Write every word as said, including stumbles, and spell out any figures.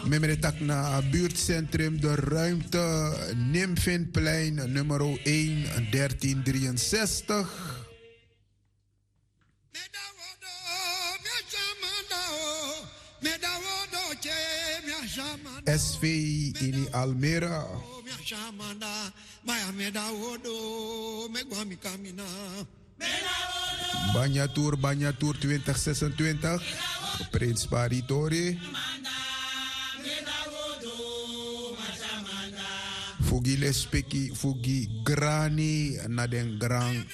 Memretak na buurtcentrum de ruimte Nimfinplein nummer één dertien drieënzestig. S V in Almere. Banyatur, Banyatur twintig zesentwintig. Prins Paritori. Fugi lespeki, fugi grani na den grand